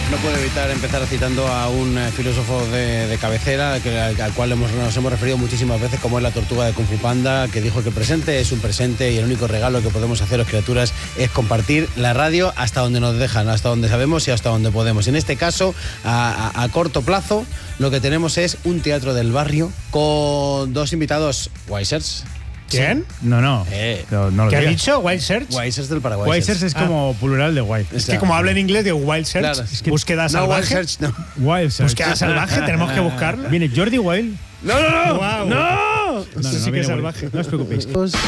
No puedo evitar empezar citando a un filósofo de cabecera al cual nos hemos referido muchísimas veces, como es la tortuga de Kung Fu Panda, que dijo que el presente es un presente y el único regalo que podemos hacer las criaturas es compartir la radio hasta donde nos dejan, hasta donde sabemos y hasta donde podemos. En este caso, a corto plazo, lo que tenemos es un teatro del barrio con dos invitados Wisers. ¿Quién? Sí. No. ¿Qué ha dicho? ¿Wild Search? Wisers del Paraguay. Wisers es como plural de wild. Es que como habla en inglés, digo Wild Search. Claro. Es que Búsqueda salvaje. Wild Search, no. Wild Search. Búsqueda salvaje, tenemos que buscarlo. Viene Jordi Wild. No. Wow. ¡No! Eso sí que es salvaje. No os preocupéis.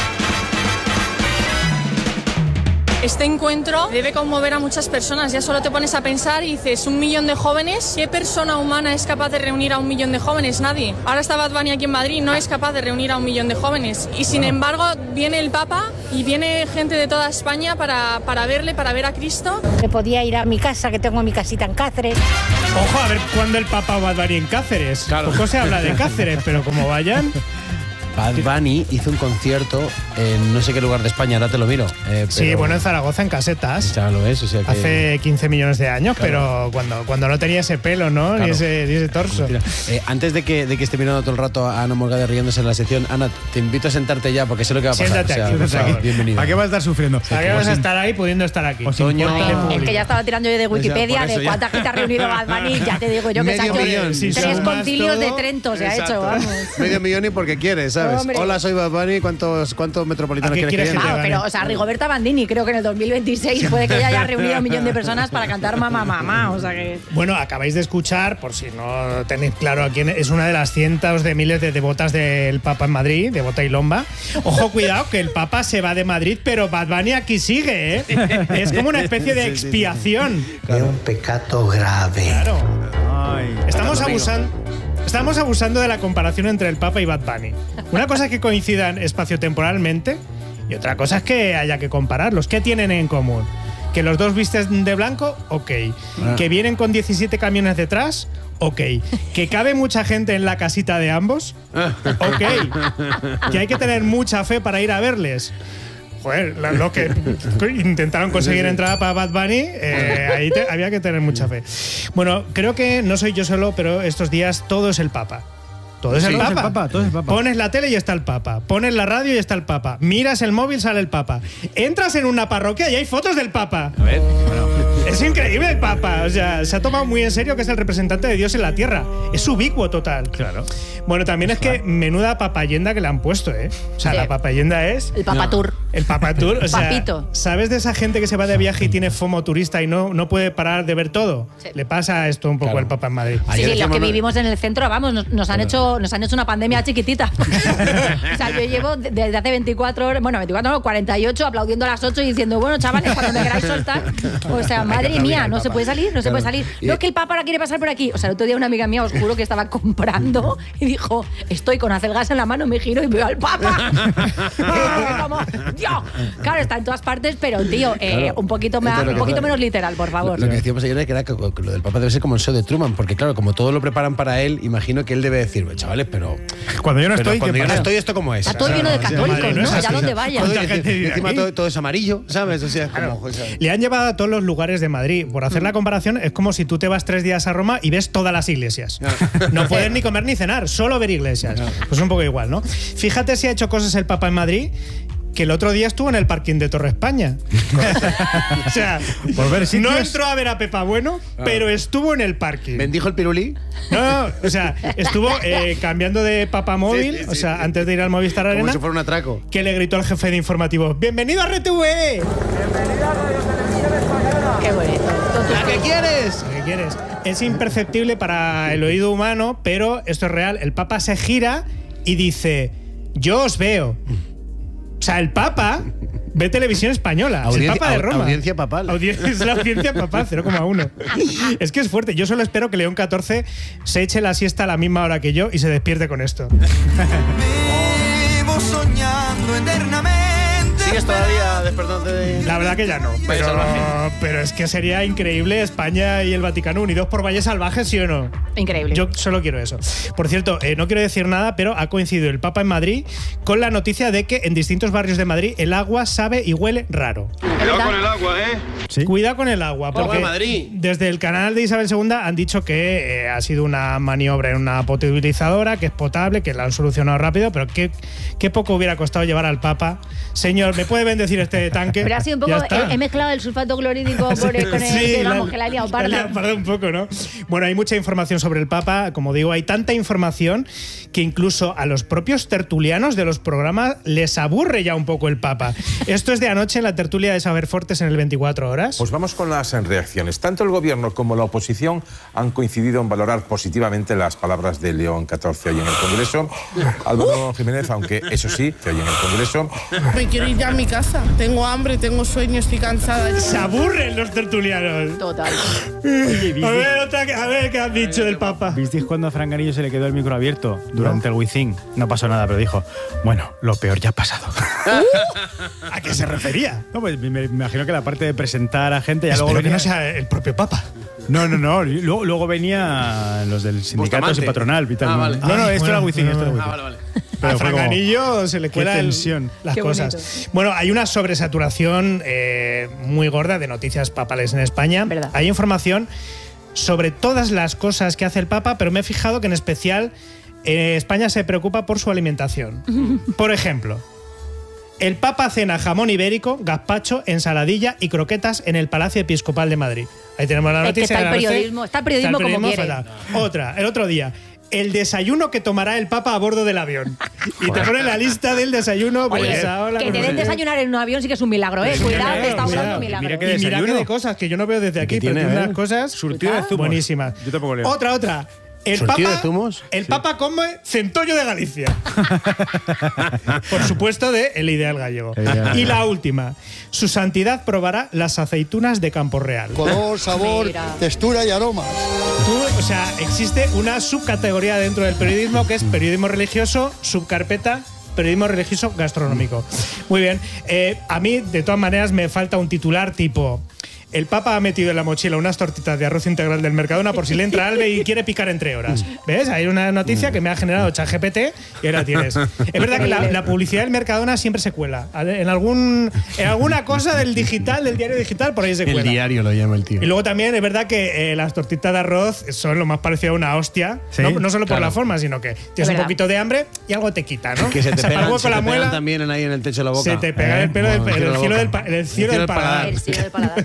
Este encuentro debe conmover a muchas personas. Ya solo te pones a pensar y dices, 1 millón de jóvenes. ¿Qué persona humana es capaz de reunir a 1 millón de jóvenes? Nadie. Ahora está Bad Bunny aquí en Madrid, no es capaz de reunir a 1 millón de jóvenes. Y sin embargo, viene el Papa y viene gente de toda España para verle, para ver a Cristo. Me podía ir a mi casa, que tengo mi casita en Cáceres. Ojo, a ver cuándo el Papa Bad Bunny en Cáceres. Claro. Poco se habla de Cáceres, pero como vayan... Bad Bunny hizo un concierto en no sé qué lugar de España, ahora te lo miro. Sí, bueno, en Zaragoza, en Casetas. Ya lo es, o sea que... Hace 15 millones de años, Claro. pero cuando no tenía ese pelo, ¿no? Claro. Ni ese torso. Mentira. Antes de que esté mirando todo el rato a Ana Morgade riéndose en la sección, Ana, te invito a sentarte ya porque sé lo que va a pasar. Siéntate aquí, por por favor, favor. bienvenido. ¿Para qué vas a estar sufriendo? ¿Para qué vas a estar ahí pudiendo estar aquí? Os Toño, importa- Es que ya estaba tirando yo de Wikipedia por eso de ya. cuánta gente ha reunido Bad Bunny. Ya te digo yo que se ha Medio hecho millón, si 3 sumas concilios todo. de Trento se ha Exacto. hecho, vamos. Medio millón y porque quieres, ¿sabes? Hombre. Hola, soy Bad Bunny, ¿cuántos metropolitanos ¿A qué quieres que quieres que llene? te Ah, pero, o sea, Rigoberta Bandini, creo que en el 2026 puede que ya haya reunido 1 millón de personas para cantar Mamá, o sea que... Bueno, acabáis de escuchar, por si no tenéis claro a quién es una de las cientos de miles de devotas del Papa en Madrid, devota y lomba. Ojo, cuidado, que el Papa se va de Madrid, pero Bad Bunny aquí sigue, ¿eh? Es como una especie de expiación. Es un pecado grave. Claro. Ay. Estamos abusando de la comparación entre el Papa y Bad Bunny. Una cosa es que coincidan espaciotemporalmente y otra cosa es que haya que compararlos. ¿Qué tienen en común? ¿Que los dos visten de blanco? Ok. ¿Que vienen con 17 camiones detrás? Ok. ¿Que cabe mucha gente en la casita de ambos? Ok. ¿Que hay que tener mucha fe para ir a verles? Joder, lo que intentaron conseguir entrada para Bad Bunny, ahí había que tener mucha fe. Bueno, creo que no soy yo solo, pero estos días todo es el Papa. Todo es el Papa. Todo es el Papa. Pones la tele y está el Papa. Pones la radio y está el Papa. Miras el móvil, sale el Papa. Entras en una parroquia y hay fotos del Papa. A ver, Es increíble el Papa. O sea, se ha tomado muy en serio que es el representante de Dios en la tierra. Es ubicuo total. Claro. Bueno, también es que menuda papayenda que le han puesto, ¿eh? O sea, Sí. la papayenda es... El Papa Tour. El Papa Tour, o sea, Papito. ¿sabes de esa gente que se va de viaje y tiene FOMO turista y no puede parar de ver todo? Sí. Ah, Le pasa esto un poco Claro. al Papa en Madrid. Sí, Ayer los que decíamos- vivimos en el centro, vamos, nos han hecho una pandemia chiquitita. O sea, yo llevo desde hace 24 horas, bueno, 24 no, 48, aplaudiendo a las 8 y diciendo, bueno, chavales, cuando me queráis soltar. O sea, madre mía, no se puede salir, no se puede salir. No, es que el Papa ahora quiere pasar por aquí. O sea, el otro día una amiga mía, os juro que estaba comprando y dijo, estoy con acelgas en la mano, me giro y veo al Papa. Como, Dios. Claro, está en todas partes, pero, tío, Claro. un poquito, Esto es lo un que- poquito menos literal, por favor. Lo que decíamos ayer era que lo del Papa debe ser como el show de Truman, porque claro, como todo lo preparan para él, imagino que él debe decir, chavales, pero Cuando yo no pero estoy, cuando ¿qué yo no pasa? estoy, ¿esto cómo es? Está todo lleno de católicos, madre, no ¿no? es Allá así. donde vaya. ¿Cuánta gente vive Encima aquí? todo es amarillo, ¿sabes? O sea, es como... o sea, Le han llevado a todos los lugares de Madrid. Por hacer la comparación, es como si tú te vas 3 días a Roma y ves todas las iglesias. No puedes ni comer ni cenar, solo ver iglesias. Pues un poco igual, ¿no? Fíjate si ha hecho cosas el Papa en Madrid, que el otro día estuvo en el parking de Torre España. O sea, Por ver no sitios. entró a ver a Pepa Bueno, pero estuvo en el parking. ¿Bendijo el pirulí? No, o sea, estuvo cambiando de Papa móvil, Sí, sí, o sea, sí. antes de ir al Movistar Como Arena, si fuera un atraco. que le gritó al jefe de informativo, ¡bienvenido a RTV! Qué bonito. ¿A qué quieres? ¿Qué quieres? Es imperceptible para el oído humano, pero esto es real. El Papa se gira y dice, yo os veo. O sea, el Papa ve televisión española. Es el Papa de Roma. Audiencia papal. Es la audiencia papal, 0,1. Es que es fuerte. Yo solo espero que León XIV se eche la siesta a la misma hora que yo y se despierte con esto. Vivo soñando eternamente. ¿Sigues todavía despertándote de...? La verdad que ya no. Vaya salvaje. Pero es que sería increíble España y el Vaticano unidos por valles salvajes, ¿sí o no? Increíble. Yo solo quiero eso. Por cierto, no quiero decir nada, pero ha coincidido el Papa en Madrid con la noticia de que en distintos barrios de Madrid el agua sabe y huele raro. Cuidado con el agua, ¿eh? ¿Sí? Cuidado con el agua, porque Madrid. desde el canal de Isabel II han dicho que ha sido una maniobra en una potabilizadora, que es potable, que la han solucionado rápido, pero qué poco hubiera costado llevar al Papa. Señor, ¿me puede bendecir este tanque? Pero ha sido un poco. He mezclado el sulfato clorhídrico con el digamos, que la he liado parda. La he liado parda un poco, ¿no? Bueno, hay mucha información sobre el Papa. Como digo, hay tanta información que incluso a los propios tertulianos de los programas les aburre ya un poco el Papa. Esto es de anoche en la tertulia de Saber Fortes en el 24 Horas. Pues vamos con las reacciones. Tanto el gobierno como la oposición han coincidido en valorar positivamente las palabras de León XIV hoy en el Congreso. Álvaro Jiménez, aunque eso sí, que hoy en el Congreso... Me quiero ir ya a mi casa. Tengo hambre, tengo sueño, estoy cansada. Se aburren los tertulianos. Total. Oye, A ver qué han dicho del Papa. ¿visteis cuando a Franganillo se le quedó el micro abierto durante el Wizzing? No pasó nada, pero dijo, bueno, lo peor ya ha pasado. ¿A qué se refería? No, pues me imagino que la parte de presentar a gente ya luego Espero que venía... no sea el propio Papa. No. Luego venían los del sindicato Bustamante. y patronal y tal. Vale. No, esto era bueno, Wizzing, esto era Wizzing. Vale. A Pero fue como, Franganillo se le qué cuela tensión. las Qué cosas. bonito. Bueno, hay una sobresaturación muy gorda de noticias papales en España. ¿Verdad? Hay información sobre todas las cosas que hace el Papa, pero me he fijado que en especial España se preocupa por su alimentación. Por ejemplo, el Papa cena jamón ibérico, gazpacho, ensaladilla y croquetas en el Palacio Episcopal de Madrid. Ahí tenemos la Es que noticia. está el de la ABC. periodismo, está el periodismo como quiere. fatal. Otra, el otro día. El desayuno que tomará el Papa a bordo del avión. Y te pone la lista del desayuno. Oye, pues ahora, que te den desayunar en un avión sí que es un milagro, ¿eh? Cuidado, que está hablando un milagro. Mira que Y mira desayuno. qué de cosas que yo no veo desde aquí, pero tiene, tiene unas cosas Surtido de zumos. buenísimas. Yo tampoco leo. Otra. El ¿Surtido Papa, de zumos? El Papa come centollo de Galicia. Por supuesto, de El Ideal Gallego. Y la última. Su santidad probará las aceitunas de Campo Real. Color, sabor, Mira. textura y aromas. O sea, existe una subcategoría dentro del periodismo que es periodismo religioso, subcarpeta periodismo religioso gastronómico. Muy bien. A mí, de todas maneras, me falta un titular tipo... El Papa ha metido en la mochila unas tortitas de arroz integral del Mercadona por si le entra algo y quiere picar entre horas. ¿Ves? Hay una noticia que me ha generado ChatGPT y ahora tienes. Es verdad que la publicidad del Mercadona siempre se cuela. En alguna cosa del digital, del diario digital, por ahí se cuela. El diario lo llama el tío. Y luego también es verdad que las tortitas de arroz son lo más parecido a una hostia. Sí, no solo por claro. la forma, sino que tienes un verdad. poquito de hambre y algo te quita, ¿no? Que se te O sea, para pegan, el hueco se la te pegan muela, también ahí en el techo de la boca. se te pega el pelo Bueno, en el cielo del boca. cielo del paladar. El cielo del paladar.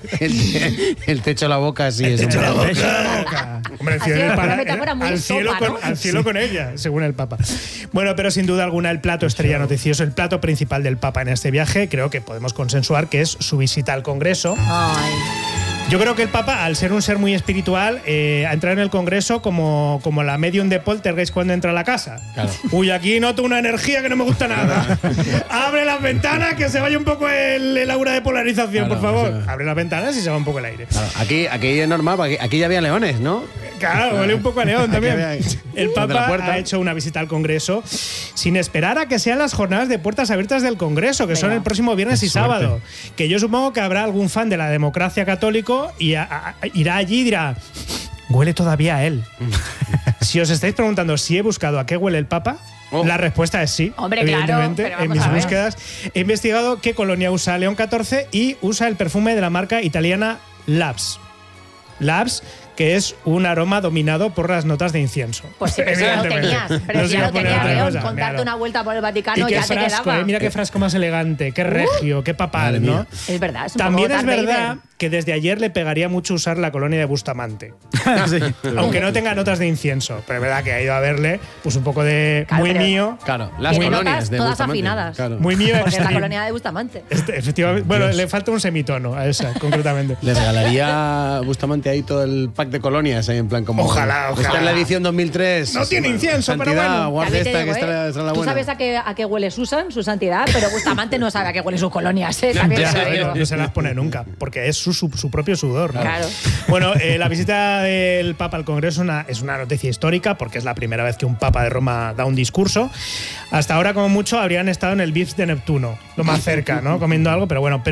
El techo de la boca, sí. Es Echa la un- boca. Hombre, el Ha cielo sido del una paladar, metáfora muy al cielo, sopa, ¿no? al cielo con ella, según el Papa. Bueno, pero sin duda alguna el plato estrella noticioso, el plato principal del Papa en este viaje, creo que podemos consensuar que es su visita al Congreso. Ay. Yo creo que el Papa, al ser un ser muy espiritual, ha entrado en el Congreso como la medium de Poltergeist cuando entra a la casa. Claro. Uy, aquí noto una energía que no me gusta nada. Abre las ventanas, que se vaya un poco el aura de polarización, Claro, por favor. eso. Abre las ventanas y se va un poco el aire. Claro, aquí es normal, porque aquí ya había leones, ¿no? Claro, huele un poco a león también. había- El desde la Papa puerta. ha hecho una visita al Congreso sin esperar a que sean las jornadas de puertas abiertas del Congreso, que son el próximo viernes y sábado. Que yo supongo que habrá algún fan de la democracia católico y irá allí y dirá, huele todavía a él. Si os estáis preguntando si he buscado a qué huele el Papa, Oh. la respuesta es sí. Hombre, claro, evidentemente. pero En vamos mis a ver. búsquedas he investigado qué colonia usa León XIV y usa el perfume de la marca italiana Labs. Labs, que es un aroma dominado por las notas de incienso. Pues sí, pero si ya lo Evidentemente. tenías. Pero No si se ya iba lo a poner tenías, otra León. cosa, Con darte claro. una vuelta por el Y Vaticano qué ya te frasco, quedaba. mira qué frasco más elegante, qué regio, qué papal, Madre ¿no? mía. Es verdad, es un También poco es Darth verdad Vader. que desde ayer le pegaría mucho usar la colonia de Bustamante. Sí. Aunque no tenga notas de incienso. Pero es verdad que ha ido a verle pues un poco de Claro, muy pero- mío. Claro, las Tiene colonias notas de todas Bustamante. afinadas. Claro. Muy mío. Porque es la extreme. colonia de Bustamante. Efectivamente. Bueno, le falta un semitono a esa, concretamente. Le regalaría Bustamante ahí todo el pack de colonias, ahí en plan como. Ojalá, ojalá. Esta es la edición 2003. No tiene incienso, pero Santidad, bueno. guarda También te esta, digo, que esta es la Tú buena. sabes a qué huele Susan, su santidad, pero Bustamante no sabe a qué huele sus colonias. También Ya, te lo digo. no se las pone nunca, porque es su propio sudor. ¿no? Claro. Bueno, la visita del Papa al Congreso es una noticia histórica, porque es la primera vez que un Papa de Roma da un discurso. Hasta ahora, como mucho, habrían estado en el Vips de Neptuno, lo más cerca, ¿no? Comiendo algo, pero bueno, pero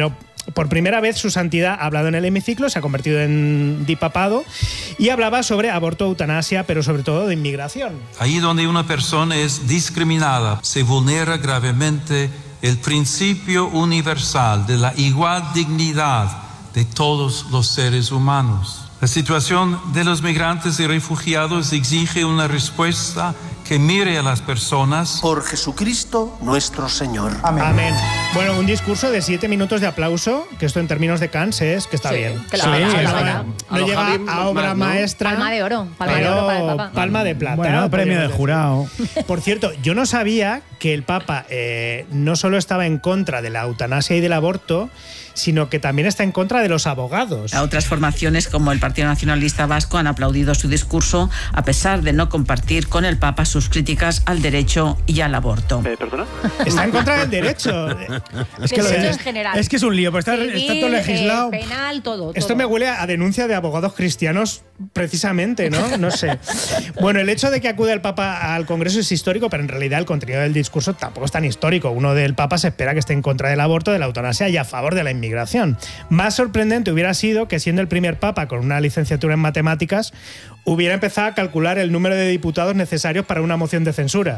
por primera vez su santidad ha hablado en el hemiciclo, se ha convertido en dipapado y hablaba sobre aborto, eutanasia, pero sobre todo de inmigración. Ahí donde una persona es discriminada, se vulnera gravemente el principio universal de la igual dignidad de todos los seres humanos. La situación de los migrantes y refugiados exige una respuesta que mire a las personas. Por Jesucristo nuestro Señor. Amén. Bueno, un discurso de 7 minutos de aplauso, que esto en términos de Cannes es que está bien. Que no llega a obra maestra. Palma de oro para el Papa. Palma de plata. Bueno, premio del jurado. Por cierto, yo no sabía que el Papa no solo estaba en contra de la eutanasia y del aborto, sino que también está en contra de los abogados. A otras formaciones como el Partido Nacionalista Vasco han aplaudido su discurso a pesar de no compartir con el Papa sus críticas al derecho y al aborto. ¿Perdona? Está en contra del derecho. Es que en general. Es que es un lío, pues está todo legislado. Penal, todo. Esto me huele a denuncia de abogados cristianos precisamente, ¿no? No sé. Bueno, el hecho de que acude el Papa al Congreso es histórico, pero en realidad el contenido del discurso tampoco es tan histórico. Uno del Papa se espera que esté en contra del aborto, de la eutanasia y a favor de la inmigración. Más sorprendente hubiera sido que, siendo el primer Papa con una licenciatura en matemáticas, hubiera empezado a calcular el número de diputados necesarios para una moción de censura.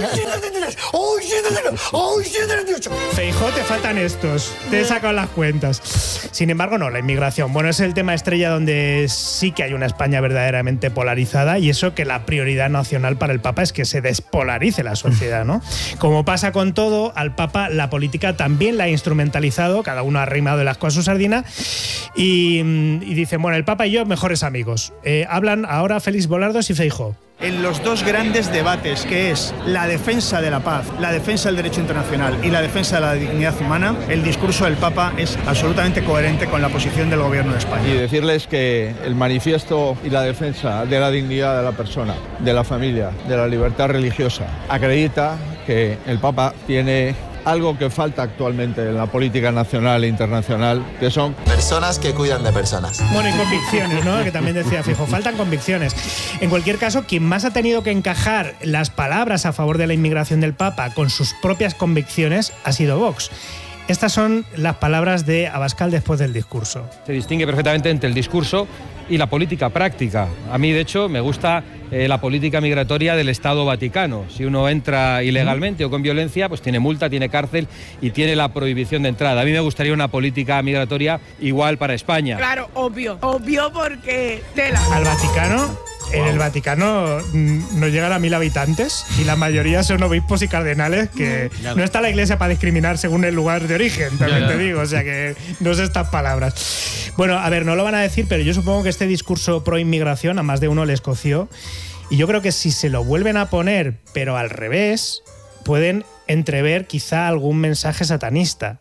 Feijóo, te faltan estos. Te he sacado las cuentas. Sin embargo, no, la inmigración. Bueno, es el tema estrella donde sí que hay una España verdaderamente polarizada, y eso que la prioridad nacional para el Papa es que se despolarice la sociedad, ¿no? Como pasa con todo, al Papa la política también la ha instrumentalizado, cada uno ha arrimado el asco a su sardina y dicen, bueno, el Papa y yo mejores amigos. Hablan ahora Félix Bolardos y Feijóo. En los dos grandes debates, que es la defensa de la paz, la defensa del derecho internacional y la defensa de la dignidad humana, el discurso del Papa es absolutamente coherente con la posición del Gobierno de España. Y decirles que el manifiesto y la defensa de la dignidad de la persona, de la familia, de la libertad religiosa, acredita que el Papa tiene algo que falta actualmente en la política nacional e internacional, que son personas que cuidan de personas. Bueno, y convicciones, ¿no? Que también decía Feijóo, faltan convicciones. En cualquier caso, quien más ha tenido que encajar las palabras a favor de la inmigración del Papa con sus propias convicciones ha sido Vox. Estas son las palabras de Abascal después del discurso. Se distingue perfectamente entre el discurso y la política práctica. A mí, de hecho, me gusta la política migratoria del Estado Vaticano. Si uno entra ilegalmente o con violencia, pues tiene multa, tiene cárcel y tiene la prohibición de entrada. A mí me gustaría una política migratoria igual para España. Claro, obvio porque tela. Al Vaticano, en el Vaticano no llegan a 1000 habitantes y la mayoría son obispos y cardenales, que no está la Iglesia para discriminar según el lugar de origen, también te digo, o sea que no sé estas palabras. Bueno, a ver, no lo van a decir, pero yo supongo que este discurso pro inmigración a más de uno le escoció, y yo creo que si se lo vuelven a poner, pero al revés, pueden entrever quizá algún mensaje satanista.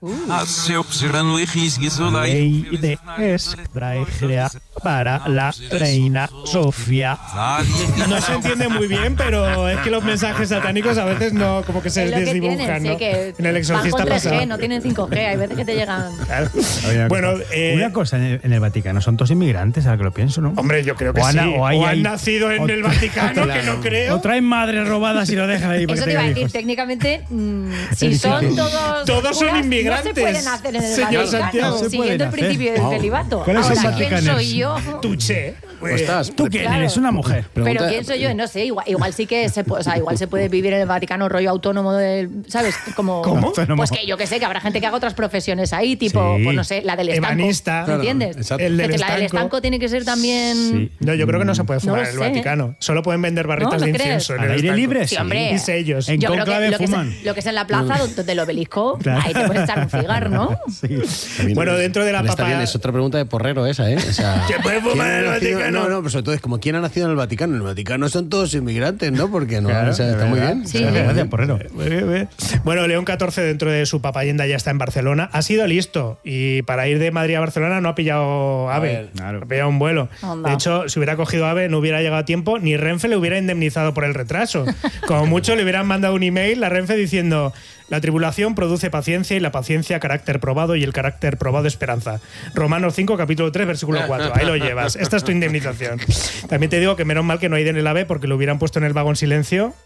Ley de Esdra para la reina Sofía. No se entiende muy bien, pero es que los mensajes satánicos a veces no, como que se desdibujan, ¿no? Que en el Exorcista van con 3G, pasaba. no tienen 5G, hay veces que te llegan. Claro. Bueno, una cosa, en el Vaticano son todos inmigrantes, ahora que lo pienso, ¿no? Hombre, yo creo que sí. O han nacido en el Vaticano, claro, que no creo. O traen madres robadas y lo dejan ahí. Eso te iba a decir, técnicamente, si son todos son inmigrantes. No se pueden hacer en el Señor Vaticano, Santiago, siguiendo el principio del celibato. ¿Cuál es el Ahora, Vaticano? ¿quién soy yo? Tuche. ¿Tú quién eres? Una mujer. Pero ¿quién soy yo? No sé, igual sí que igual se puede vivir en el Vaticano rollo autónomo, ¿sabes? Como, ¿cómo? Pues que yo que sé, que habrá gente que haga otras profesiones ahí, tipo, pues no sé, la del estanco. Ebanista. ¿Me entiendes? El del la del estanco tiene que ser también... Sí. No, yo creo que no se puede fumar No en el sé. Vaticano. Solo pueden vender barritas ¿No de crees? incienso en ¿Al el aire estanco. libre? Sí, hombre. Y sellos. En Yo creo que conclave fuman. lo que es en la plaza donde el obelisco, Claro. ahí te puedes echar un cigarro, ¿no? Sí. Bueno, dentro de la Está papa... bien, es otra pregunta de porrero esa, ¿eh? O sea, ¿Se puede fumar en el Vaticano? No, pero sobre todo es como ¿quién ha nacido en el Vaticano? En el Vaticano son todos inmigrantes, ¿no? Porque no, Claro, o sea, está muy bien. Sí, Gracias, porrero. Bueno, León XIV, dentro de su papayenda, ya está en Barcelona. Ha sido listo y para ir de Madrid a Barcelona no ha pillado AVE, Claro. ha pillado un vuelo. Anda. De hecho, si hubiera cogido AVE no hubiera llegado a tiempo, ni Renfe le hubiera indemnizado por el retraso. Como mucho le hubieran mandado un email a Renfe diciendo: la tribulación produce paciencia y la paciencia carácter probado y el carácter probado esperanza. Romanos 5, capítulo 3, versículo 4. Ahí lo llevas. Esta es tu indemnización. También te digo que menos mal que no hay en el AVE, porque lo hubieran puesto en el vagón silencio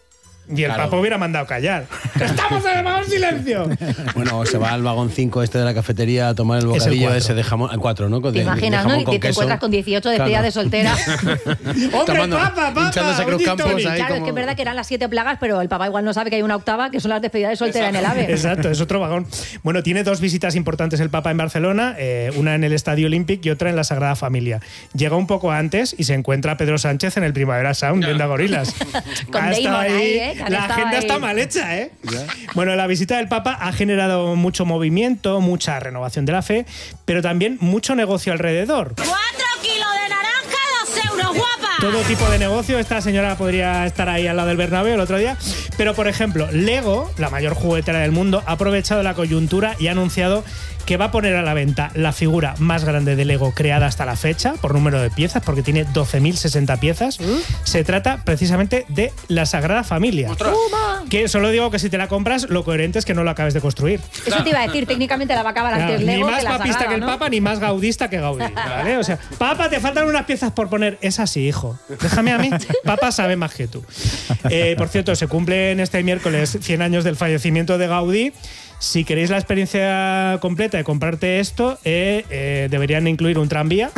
Y el Papa hubiera mandado callar. ¡Estamos en el vagón silencio! Bueno, se va al vagón 5 de la cafetería a tomar el bocadillo ese de jamón. Al 4, ¿no? Te imaginas, ¿no? Y te encuentras con 18 despedidas de soltera. ¡Hombre, Papa! Hinchándose Cruz Campos ahí. Claro, es que es verdad que eran las 7 plagas, pero el Papa igual no sabe que hay una octava, que son las despedidas de soltera en el AVE. Exacto, es otro vagón. Bueno, tiene 2 visitas importantes el Papa en Barcelona, una en el Estadio Olímpic y otra en la Sagrada Familia. Llega un poco antes y se encuentra a Pedro Sánchez en el Primavera Sound viendo a gorilas. Con Damon ahí, la agenda está mal hecha, ¿eh? Bueno, la visita del Papa ha generado mucho movimiento, mucha renovación de la fe, pero también mucho negocio alrededor. 4 kilos de naranja, 2 euros, guapa. Todo tipo de negocio. Esta señora podría estar ahí al lado del Bernabéu el otro día. Pero, por ejemplo, Lego, la mayor juguetera del mundo, ha aprovechado la coyuntura y ha anunciado que va a poner a la venta la figura más grande de Lego creada hasta la fecha, por número de piezas, porque tiene 12.060 piezas. Se trata precisamente de la Sagrada Familia. Que solo digo que si te la compras, lo coherente es que no lo acabes de construir. Eso te iba a decir, técnicamente la va a acabar antes Lego ni más que la papista Sagrada, que el ¿no? Papa, ni más gaudista que Gaudí, ¿vale? O sea, Papa, te faltan unas piezas por poner. Es así, hijo. Déjame a mí. Papa sabe más que tú. Por cierto, se cumplen este miércoles 100 años del fallecimiento de Gaudí. Si queréis la experiencia completa de comprarte esto, deberían incluir un tranvía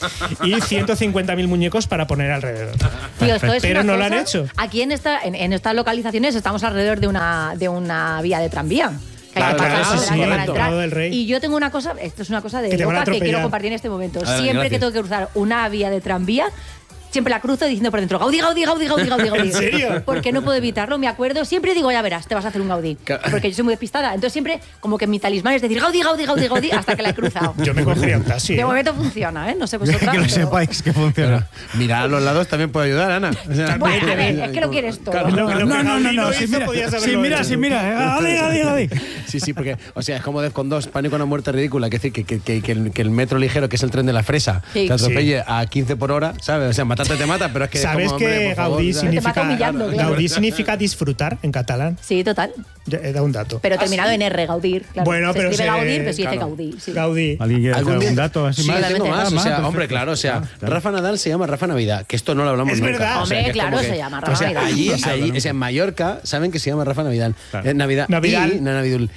y 150.000 muñecos para poner alrededor. Tío, esto es pero una no lo cosa. han hecho. Aquí en estas localizaciones estamos alrededor de una vía de tranvía. Que hay que pasar para entrar. Y yo tengo una cosa, esto es una cosa de loca que quiero compartir en este momento. Adelante, siempre gracias. que tengo que cruzar una vía de tranvía, siempre la cruzo diciendo por dentro Gaudí, Gaudí, Gaudí, Gaudí, Gaudí, Gaudí. ¿En serio? Porque no puedo evitarlo, me acuerdo. Siempre digo, ya verás, te vas a hacer un Gaudí. Porque yo soy muy despistada. Entonces siempre como que mi talismán es decir Gaudí, Gaudí, Gaudí, Gaudí hasta que la he cruzado. Yo me cogería un taxi. De momento funciona, ¿eh? No sé vosotras. Que lo sepáis que funciona. Mira, a los lados también puede ayudar, Ana. O sea, Bueno, a ver, es que lo quieres todo. No. Sí, mira. Gaudí. Sí, porque, o sea, es como Defcon 2, Pánico a una muerte ridícula. Es decir, que el metro ligero, que es el tren de la fresa, Sí. te atropelle a 15 por hora, ¿sabes? O sea, matarte te mata, pero es que. ¿Sabes como, hombre, que por favor, Gaudí ¿sabes? Te va humillando, claro. Gaudí significa disfrutar en catalán? Sí, total. He dado un dato. Pero terminado en R, Gaudir. Claro. Bueno, se pero escribe se- Gaudir, pero sí dice claro. Gaudí. Sí. Gaudí. ¿Alguien quiere ¿Algún hacer día? un dato así Sí, más? tengo más. O sea, perfecto. hombre, claro, o sea, Rafa Nadal se llama Rafa Navidad, que esto no lo hablamos Es nunca. verdad. O sea, Hombre, que es claro, como se llama Rafa Navidad. Allí, Claro. o sea, en Mallorca saben que se llama Rafa Navidad. Claro. Navidad. Navidad. Y, no Navidul.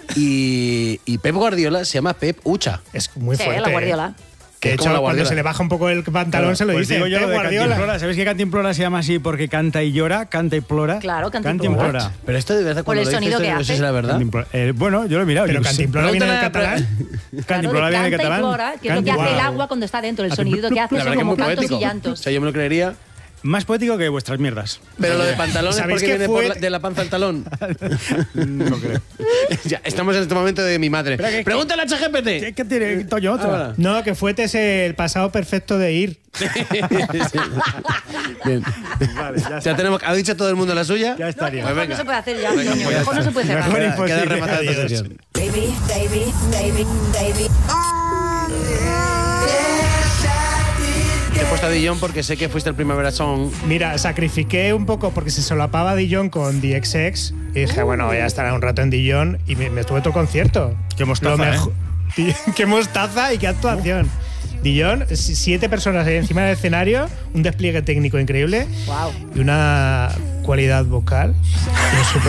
Y Pep Guardiola se llama Pep Ucha. Es muy Sí, fuerte. la Guardiola. Que de Es como hecho, la cuando Guardiola. se le baja un poco el pantalón, se lo Pues dice. digo yo Pep lo de Guardiola. Cantimplora. ¿Sabéis que Cantimplora se llama así porque canta y llora? Canta y plora. Claro, Cantimplora. Pero esto de verdad, Por cuando el lo dices, sonido esto que no sé hace. si es la verdad. Cantimplora. Bueno, yo lo he mirado. Pero yo qué sé. Cantimplora viene del Pregúntale a- catalán. Cantimplora viene de Canta y catalán. plora, que es lo que hace el agua cuando está dentro. El sonidito que hace La son verdad que es como muy cantos poético. y llantos. O sea, yo me lo creería. Más poético que vuestras mierdas. Pero lo de pantalón es ¿Sabéis porque que viene fue- de la panza al talón. No creo. Ya, estamos en este momento de mi madre. Pero que- Pregúntale a ChatGPT. ¿Qué tiene Toño otra? Ahora. No, que fue el pasado perfecto de ir. Bien. Vale, ya Ya está. tenemos, ¿ha dicho todo el mundo la suya? Ya estaría. Pues Mejor venga. no se puede hacer ya, Venga, Antonio. pues ya Mejor no está. se puede cerrar. Mejor Queda imposible. rematada esta Adiós. sesión. Baby, baby, baby, baby. He puesto a Dillon porque sé que fuiste el Primavera Song. Mira, sacrifiqué un poco porque se solapaba Dillon con The XX y dije, bueno, ya estará un rato en Dillon y me estuve todo el concierto. Qué mostaza, Lo mejor- Qué mostaza y qué actuación. Dillon, 7 personas ahí encima del escenario, un despliegue técnico increíble Wow. y una cualidad vocal súper